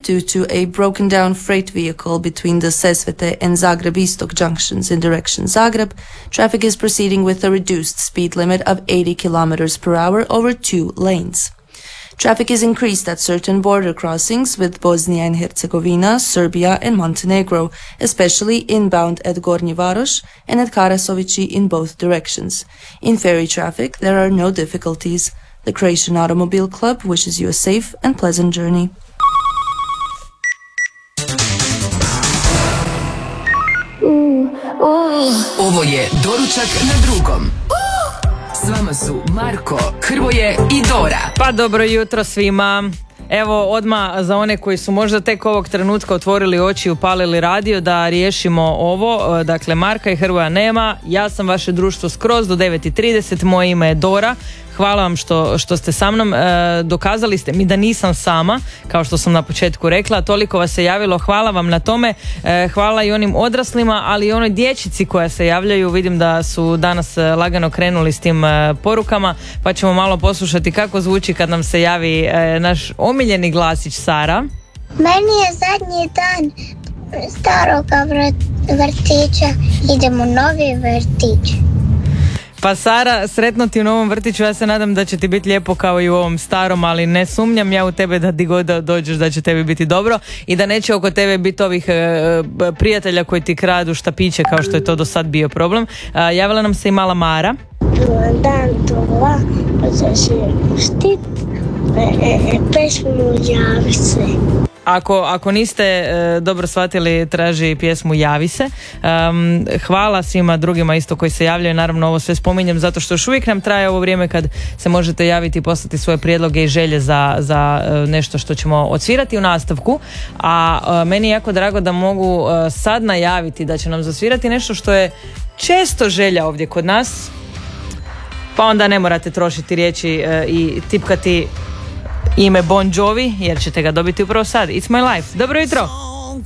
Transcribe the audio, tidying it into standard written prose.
due to a broken down freight vehicle between the Sesvete and Zagreb Istok junctions in direction Zagreb. Traffic is proceeding with a reduced speed limit of 80 kilometers per hour over 2 lanes. Traffic is increased at certain border crossings with Bosnia and Herzegovina, Serbia and Montenegro, especially inbound at Gornji Varoš and at Karasovici in both directions. In ferry traffic, there are no difficulties. The Croatian Automobile Club wishes you a safe and pleasant journey. Ovo je Doručak na drugom. S vama su Marko, Hrvoje i Dora. Pa dobro jutro svima. Evo odmah za one koji su možda tek ovog trenutka otvorili oči i upalili radio da riješimo ovo. Dakle, Marka i Hrvoja nema. Ja sam vaše društvo skroz do 9:30. Moje ime je Dora. Hvala vam što ste sa mnom. Dokazali ste mi da nisam sama, kao što sam na početku rekla. Toliko vas se javilo. Hvala vam na tome. Hvala i onim odraslima, ali i onoj dječici koja se javljaju. Vidim da su danas lagano krenuli s tim porukama, pa ćemo malo poslušati kako zvuči kad nam se javi naš omiljeni glasić Sara. Meni je zadnji dan staroga vrtića. Idemo u novi vrtić. Pa Sara, sretno ti u novom vrtiću, ja se nadam da će ti biti lijepo kao i u ovom starom, ali ne sumnjam ja u tebe da di god dođeš da će tebi biti dobro i da neće oko tebe biti ovih prijatelja koji ti kradu štapiće kao što je to do sad bio problem. Javila nam se i mala Mara. Dan dva, štit, pesmu Javi se. Ako niste dobro shvatili, traži pjesmu Javi se. Hvala svima drugima isto koji se javljaju. Naravno ovo sve spominjem zato što još uvijek nam traje ovo vrijeme kad se možete javiti i poslati svoje prijedloge i želje za nešto što ćemo odsvirati u nastavku. A meni je jako drago da mogu sad najaviti da će nam zasvirati nešto što je često želja ovdje kod nas. Pa onda ne morate trošiti riječi i tipkati ime Bon Jovi, jer ćete ga dobiti upravo sad. It's my life. Dobro jutro!